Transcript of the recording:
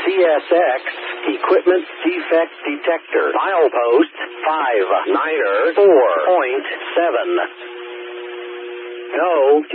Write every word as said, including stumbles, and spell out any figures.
S X Equipment Defect Detector. Milepost five niner four point seven. No